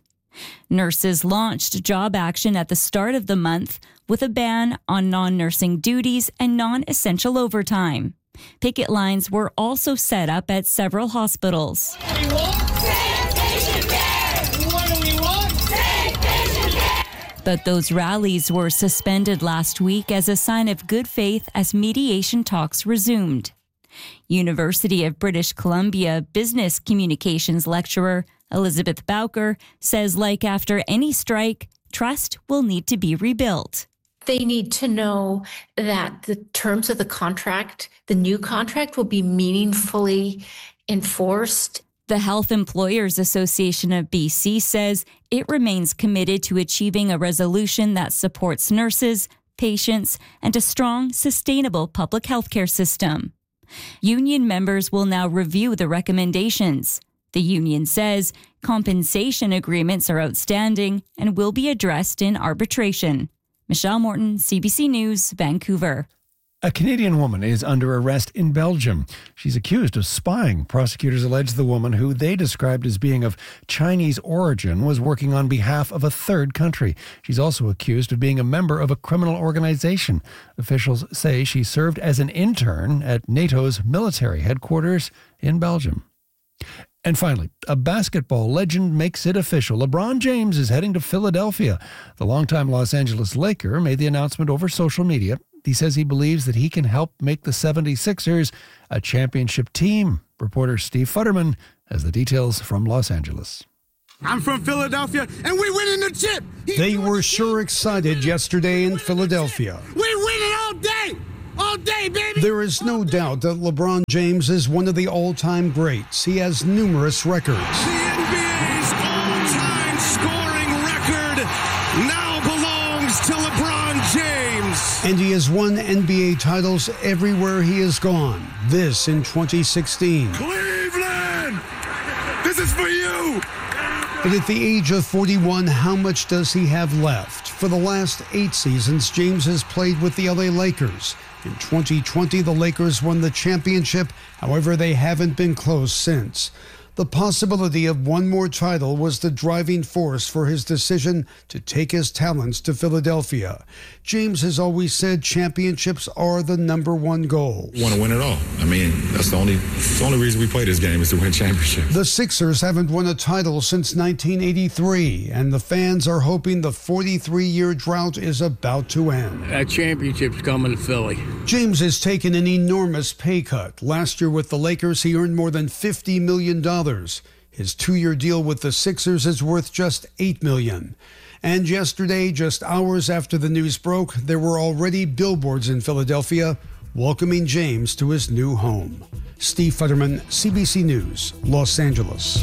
Nurses launched job action at the start of the month with a ban on non-nursing duties and non-essential overtime. Picket lines were also set up at several hospitals. What do we want? Safe patient care! What do we want? Safe patient care! But those rallies were suspended last week as a sign of good faith as mediation talks resumed. University of British Columbia business communications lecturer Elizabeth Bowker says, like after any strike, trust will need to be rebuilt. They need to know that the terms of the contract, the new contract, will be meaningfully enforced. The Health Employers Association of B C says it remains committed to achieving a resolution that supports nurses, patients, and a strong, sustainable public health care system. Union members will now review the recommendations. The union says compensation agreements are outstanding and will be addressed in arbitration. Michelle Morton, C B C News, Vancouver. A Canadian woman is under arrest in Belgium. She's accused of spying. Prosecutors allege the woman, who they described as being of Chinese origin, was working on behalf of a third country. She's also accused of being a member of a criminal organization. Officials say she served as an intern at NATO's military headquarters in Belgium. And finally, a basketball legend makes it official. LeBron James is heading to Philadelphia. The longtime Los Angeles Laker made the announcement over social media. He says he believes that he can help make the seventy-sixers a championship team. Reporter Steve Futterman has the details from Los Angeles. I'm from Philadelphia, and we winning the chip. He they were sure excited yesterday in Philadelphia. We winning all day. All day, baby! There is no doubt that LeBron James is one of the all-time greats. He has numerous records. The N B A's all-time scoring record now belongs to LeBron James. And he has won N B A titles everywhere he has gone. This in twenty sixteen. Cleveland! This is for you! But at the age of forty-one, how much does he have left? For the last eight seasons, James has played with the L A Lakers. In twenty twenty, the Lakers won the championship. However, they haven't been close since. The possibility of one more title was the driving force for his decision to take his talents to Philadelphia. James has always said championships are the number one goal. Want to win it all. I mean, that's the only, the only reason we play this game is to win championships. The Sixers haven't won a title since nineteen eighty-three, and the fans are hoping the forty-three-year drought is about to end. That championship's coming to Philly. James has taken an enormous pay cut. Last year with the Lakers, he earned more than fifty million dollars. His two-year deal with the Sixers is worth just eight million dollars. And yesterday, just hours after the news broke, there were already billboards in Philadelphia welcoming James to his new home. Steve Futterman, C B C News, Los Angeles.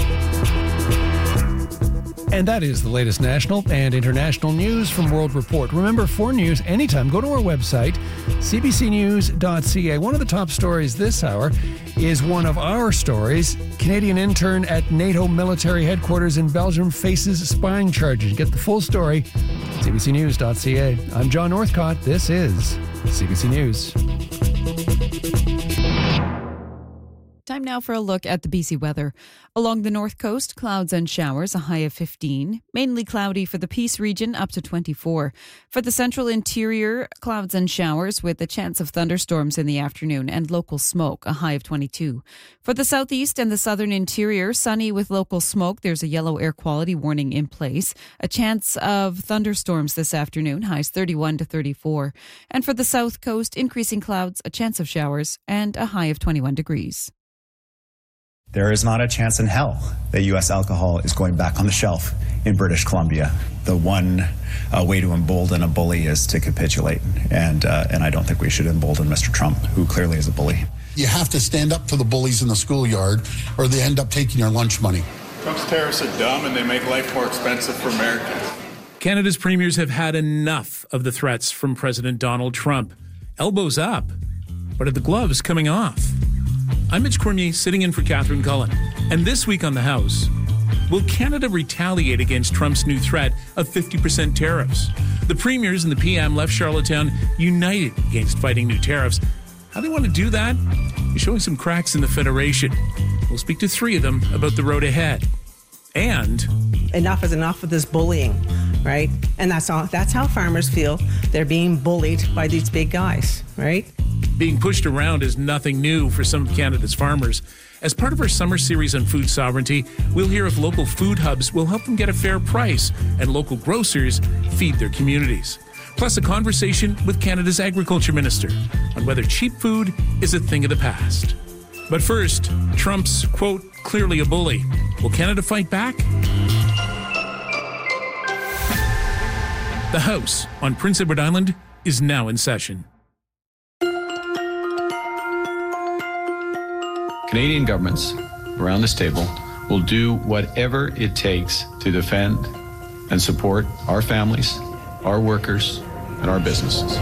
And that is the latest national and international news from World Report. Remember, for news anytime, go to our website, c b c news dot c a. One of the top stories this hour is one of our stories. Canadian intern at NATO military headquarters in Belgium faces spying charges. Get the full story, c b c news dot c a. I'm John Northcott. This is C B C News. Time now for a look at the B C weather. Along the north coast, clouds and showers, a high of fifteen. Mainly cloudy for the Peace region, up to twenty-four. For the central interior, clouds and showers with a chance of thunderstorms in the afternoon and local smoke, a high of twenty-two. For the southeast and the southern interior, sunny with local smoke. There's a yellow air quality warning in place. A chance of thunderstorms this afternoon, highs thirty-one to thirty-four. And for the south coast, increasing clouds, a chance of showers, and a high of twenty-one degrees. There is not a chance in hell that U S alcohol is going back on the shelf in British Columbia. The one uh, way to embolden a bully is to capitulate. And, uh, and I don't think we should embolden Mister Trump, who clearly is a bully. You have to stand up to the bullies in the schoolyard or they end up taking your lunch money. Trump's tariffs are dumb and they make life more expensive for Americans. Canada's premiers have had enough of the threats from President Donald Trump. Elbows up, but are the gloves coming off? I'm Mitch Cormier, sitting in for Catherine Cullen. And this week on the House, will Canada retaliate against Trump's new threat of fifty percent tariffs? The premiers and the P M left Charlottetown united against fighting new tariffs. How they want to do that is showing some cracks in the Federation. We'll speak to three of them about the road ahead. And enough is enough of this bullying, right? And that's all, that's how farmers feel. They're being bullied by these big guys, right? Being pushed around is nothing new for some of Canada's farmers. As part of our summer series on food sovereignty, we'll hear if local food hubs will help them get a fair price and local grocers feed their communities. Plus a conversation with Canada's Agriculture Minister on whether cheap food is a thing of the past. But first, Trump's, quote, clearly a bully. Will Canada fight back? The House on Prince Edward Island is now in session. Canadian governments around this table will do whatever it takes to defend and support our families, our workers, and our businesses.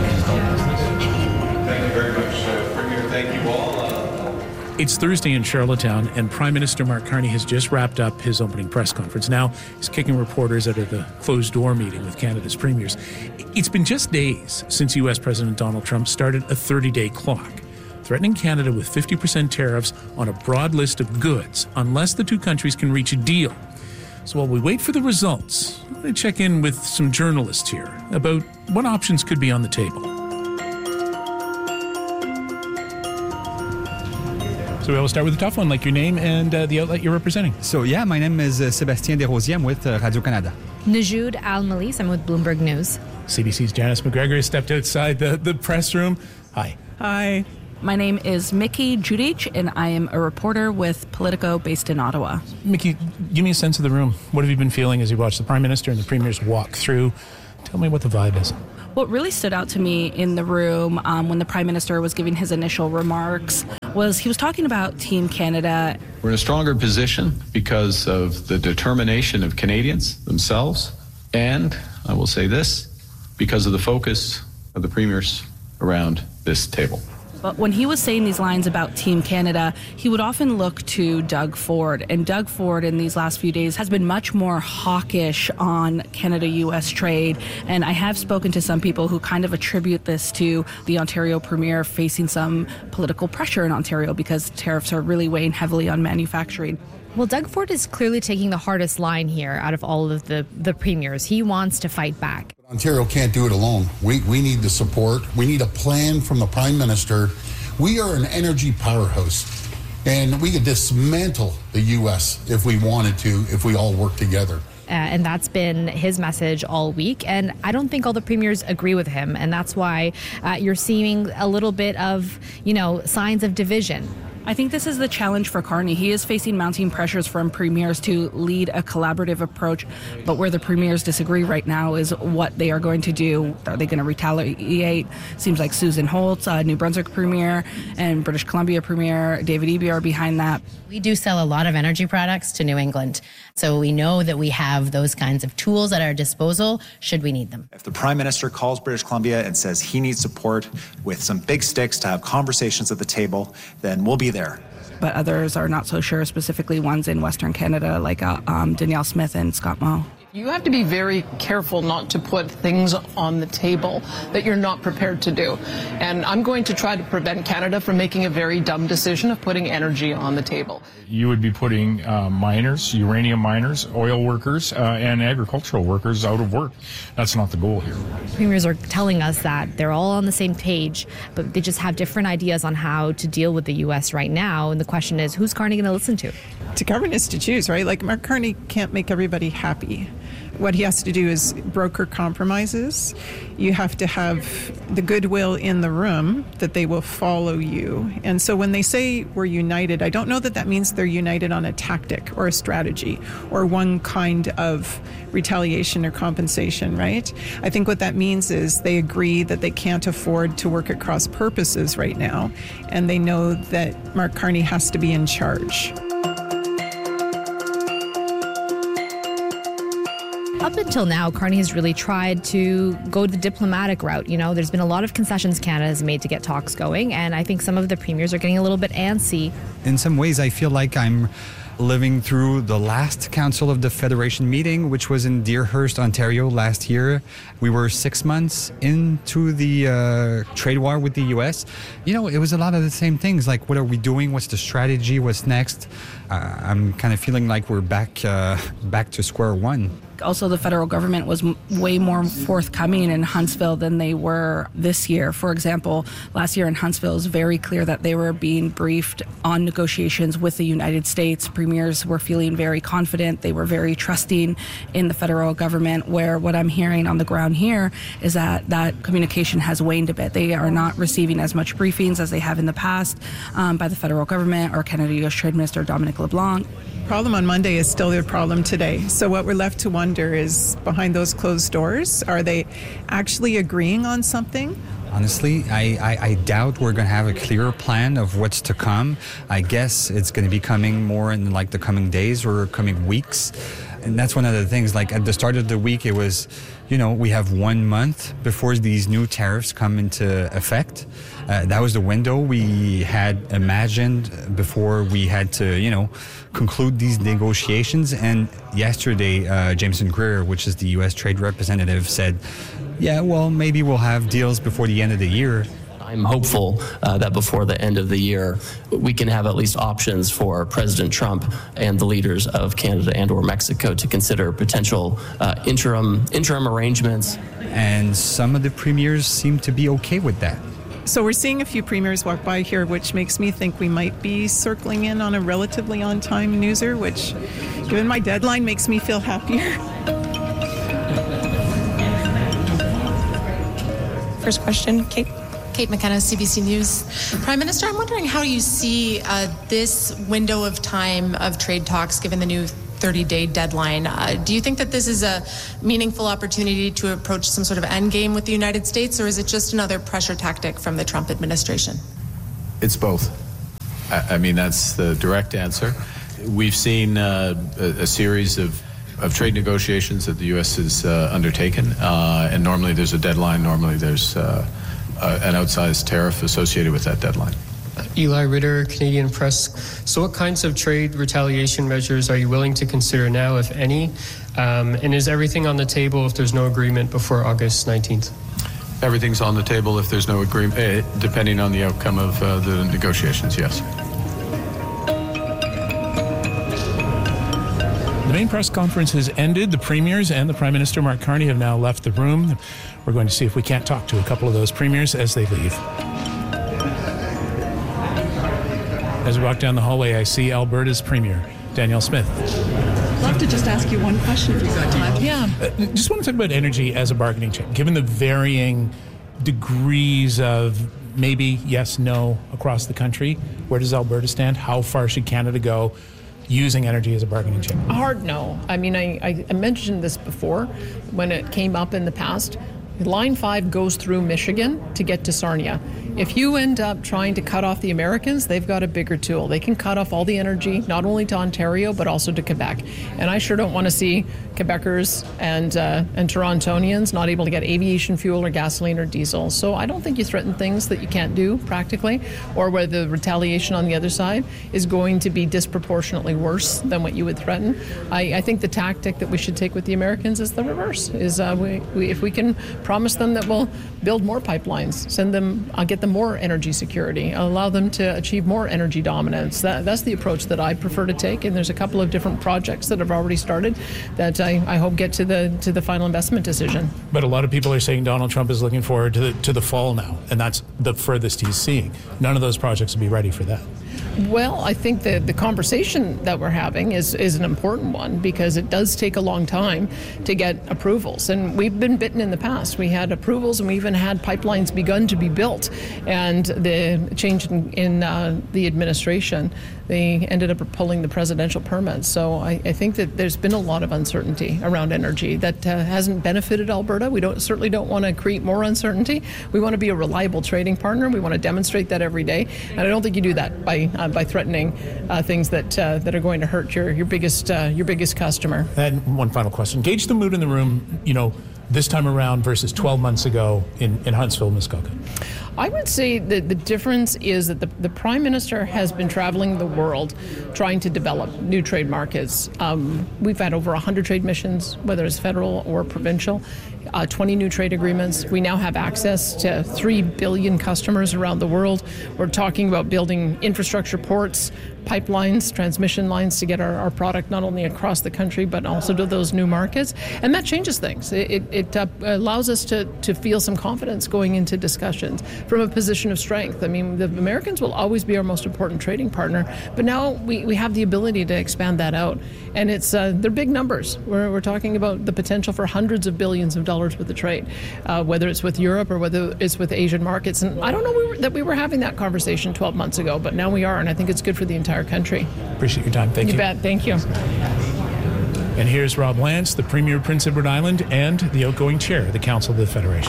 Thank you very much, uh, Premier. Thank you all. It's Thursday in Charlottetown, and Prime Minister Mark Carney has just wrapped up his opening press conference. Now he's kicking reporters out of the closed-door meeting with Canada's premiers. It's been just days since U S President Donald Trump started a thirty-day clock, threatening Canada with fifty percent tariffs on a broad list of goods unless the two countries can reach a deal. So while we wait for the results, I'm going to check in with some journalists here about what options could be on the table. So we will start with the tough one, like your name and uh, the outlet you're representing. So yeah, my name is uh, Sébastien Desrosiers. I'm with uh, Radio-Canada. Najoud Al-Malise. I'm with Bloomberg News. C B C's Janice McGregor has stepped outside the, the press room. Hi. Hi. My name is Mickey Judich, and I am a reporter with Politico based in Ottawa. Mickey, give me a sense of the room. What have you been feeling as you watch the Prime Minister and the Premiers walk through? Tell me what the vibe is. What really stood out to me in the room um, when the Prime Minister was giving his initial remarks was he was talking about Team Canada. We're in a stronger position because of the determination of Canadians themselves, and I will say this, because of the focus of the premiers around this table. But when he was saying these lines about Team Canada, he would often look to Doug Ford. And Doug Ford in these last few days has been much more hawkish on Canada-U S trade. And I have spoken to some people who kind of attribute this to the Ontario Premier facing some political pressure in Ontario because tariffs are really weighing heavily on manufacturing. Well, Doug Ford is clearly taking the hardest line here out of all of the, the premiers. He wants to fight back. Ontario can't do it alone. We, we need the support. We need a plan from the Prime Minister. We are an energy powerhouse, and we could dismantle the U S if we wanted to, if we all work together. Uh, and that's been his message all week. And I don't think all the premiers agree with him. And that's why uh, you're seeing a little bit of, you know, signs of division. I think this is the challenge for Carney. He is facing mounting pressures from premiers to lead a collaborative approach, but where the premiers disagree right now is what they are going to do. Are they going to retaliate? Seems like Susan Holtz, uh, New Brunswick Premier, and British Columbia Premier David Eby are behind that. We do sell a lot of energy products to New England, so we know that we have those kinds of tools at our disposal should we need them. If the Prime Minister calls British Columbia and says he needs support with some big sticks to have conversations at the table, then we'll be there. But others are not so sure, specifically ones in Western Canada like uh, um, Danielle Smith and Scott Moe. You have to be very careful not to put things on the table that you're not prepared to do. And I'm going to try to prevent Canada from making a very dumb decision of putting energy on the table. You would be putting uh, miners, uranium miners, oil workers, uh, and agricultural workers out of work. That's not the goal here. Premiers are telling us that they're all on the same page, but they just have different ideas on how to deal with the U S right now. And the question is, who's Carney going to listen to? To govern is to choose, right? Like, Mark Carney can't make everybody happy. What he has to do is broker compromises. You have to have the goodwill in the room that they will follow you. And so when they say we're united, I don't know that that means they're united on a tactic or a strategy or one kind of retaliation or compensation, right? I think what that means is they agree that they can't afford to work at cross purposes right now, and they know that Mark Carney has to be in charge. Up until now, Carney has really tried to go the diplomatic route. You know, there's been a lot of concessions Canada has made to get talks going, and I think some of the premiers are getting a little bit antsy. In some ways, I feel like I'm living through the last Council of the Federation meeting, which was in Deerhurst, Ontario last year. We were six months into the uh, trade war with the U S. You know, it was a lot of the same things, like what are we doing, what's the strategy, what's next. Uh, I'm kind of feeling like we're back, uh, back to square one. Also, the federal government was m- way more forthcoming in Huntsville than they were this year. For example, last year in Huntsville, it was very clear that they were being briefed on negotiations with the United States. Premiers were feeling very confident. They were very trusting in the federal government, where what I'm hearing on the ground here is that that communication has waned a bit. They are not receiving as much briefings as they have in the past um, by the federal government or Canada-U S Trade Minister Dominic LeBlanc. Problem on Monday is still their problem today. So what we're left to wonder is, behind those closed doors, are they actually agreeing on something? Honestly, I, I, I doubt we're going to have a clear plan of what's to come. I guess it's going to be coming more in like the coming days or coming weeks. And that's one of the things, like at the start of the week, it was, you know, we have one month before these new tariffs come into effect. Uh, that was the window we had imagined before we had to, you know, conclude these negotiations. And yesterday, uh, Jameson Greer, which is the U S trade representative, said, yeah, well, maybe we'll have deals before the end of the year. I'm hopeful uh, that before the end of the year, we can have at least options for President Trump and the leaders of Canada and or Mexico to consider potential uh, interim interim arrangements. And some of the premiers seem to be okay with that. So we're seeing a few premiers walk by here, which makes me think we might be circling in on a relatively on-time newser, which, given my deadline, makes me feel happier. First question, Kate. Kate McKenna, C B C News. Prime Minister, I'm wondering how you see uh, this window of time of trade talks given the new thirty-day deadline. Uh, do you think that this is a meaningful opportunity to approach some sort of end game with the United States, or is it just another pressure tactic from the Trump administration? It's both. I, I mean, that's the direct answer. We've seen uh, a, a series of of trade negotiations that the U S has uh, undertaken, uh, and normally there's a deadline, normally there's uh, uh, an outsized tariff associated with that deadline. Eli Ritter, Canadian Press. So what kinds of trade retaliation measures are you willing to consider now, if any? Um, and is everything on the table if there's no agreement before August nineteenth? Everything's on the table if there's no agreement, eh, depending on the outcome of uh, the negotiations, yes. The main press conference has ended. The premiers and the Prime Minister, Mark Carney, have now left the room. We're going to see if we can't talk to a couple of those premiers as they leave. As we walk down the hallway, I see Alberta's Premier, Danielle Smith. I'd love to just ask you one question if you've got time. Yeah. Uh, just want to talk about energy as a bargaining chip. Given the varying degrees of maybe yes, no across the country, where does Alberta stand? How far should Canada go using energy as a bargaining chip? A hard no. I mean, I, I mentioned this before when it came up in the past. Line five goes through Michigan to get to Sarnia. If you end up trying to cut off the Americans, they've got a bigger tool. They can cut off all the energy, not only to Ontario, but also to Quebec. And I sure don't want to see Quebecers and uh, and Torontonians not able to get aviation fuel or gasoline or diesel. So I don't think you threaten things that you can't do practically, or where the retaliation on the other side is going to be disproportionately worse than what you would threaten. I, I think the tactic that we should take with the Americans is the reverse. Is uh, we, we, if we can promise them that we'll build more pipelines, send them, uh, get them more energy security, allow them to achieve more energy dominance. That, that's the approach that I prefer to take. And there's a couple of different projects that have already started that I, I hope get to the to the final investment decision. But a lot of people are saying Donald Trump is looking forward to the, to the fall now, and that's the furthest he's seeing. None of those projects will be ready for that. Well, I think that the conversation that we're having is, is an important one because it does take a long time to get approvals. And we've been bitten in the past. We had approvals and we even had pipelines begun to be built. And the change in, in uh, the administration, they ended up pulling the presidential permits. So I, I think that there's been a lot of uncertainty around energy that uh, hasn't benefited Alberta. We don't certainly don't want to create more uncertainty. We want to be a reliable trading partner. We want to demonstrate that every day. And I don't think you do that by uh, by threatening uh, things that uh, that are going to hurt your your biggest uh, your biggest customer. And one final question: gauge the mood in the room, you know, this time around versus twelve months ago in, in Huntsville, Muskoka. I would say that the difference is that the, the Prime Minister has been traveling the world trying to develop new trade markets. Um, we've had over one hundred trade missions, whether it's federal or provincial, uh, twenty new trade agreements. We now have access to three billion customers around the world. We're talking about building infrastructure, ports, pipelines, transmission lines to get our, our product not only across the country but also to those new markets. And that changes things. It, it, it uh, allows us to, to feel some confidence going into discussions from a position of strength. I mean, the Americans will always be our most important trading partner, but now we, we have the ability to expand that out. And it's uh, they're big numbers. We're, we're talking about the potential for hundreds of billions of dollars worth of trade, uh, whether it's with Europe or whether it's with Asian markets. And I don't know we were, that we were having that conversation twelve months ago, but now we are, and I think it's good for the entire country. Appreciate your time. Thank you. You bet. Thank you. And here's Rob Lance, the Premier of Prince Edward Island and the outgoing chair of the Council of the Federation.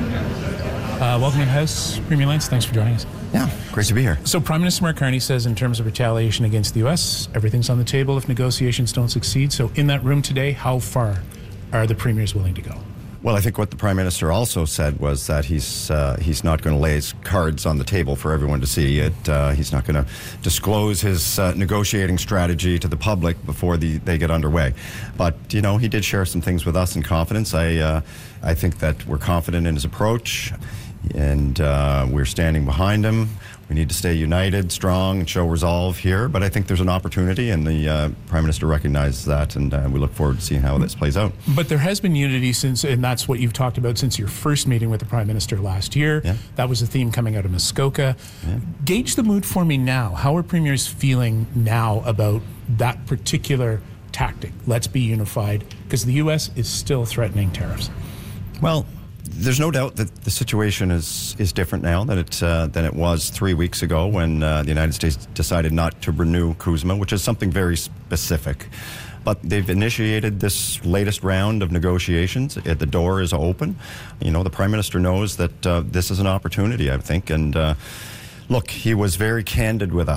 Uh, welcome to the House, Premier Lance. Thanks for joining us. Yeah, great to be here. So Prime Minister Mark Carney says in terms of retaliation against the U S, everything's on the table if negotiations don't succeed. So in that room today, how far are the premiers willing to go? Well, I think what the Prime Minister also said was that he's uh, he's not going to lay his cards on the table for everyone to see. It uh, he's not going to disclose his uh, negotiating strategy to the public before the, they get underway. But you know, he did share some things with us in confidence. I uh, I think that we're confident in his approach, and uh, we're standing behind him. We need to stay united, strong, and show resolve here. But I think there's an opportunity, and the uh, Prime Minister recognizes that, and uh, we look forward to seeing how this plays out. But there has been unity since, and that's what you've talked about since your first meeting with the Prime Minister last year. Yeah. That was the theme coming out of Muskoka. Yeah. Gauge the mood for me now. How are premiers feeling now about that particular tactic? Let's be unified, because the U S is still threatening tariffs. Well, there's no doubt that the situation is, is different now than it uh, than it was three weeks ago when uh, the United States decided not to renew CUSMA, which is something very specific. But they've initiated this latest round of negotiations. The door is open. You know, the Prime Minister knows that uh, this is an opportunity, I think. And uh, look, he was very candid with us.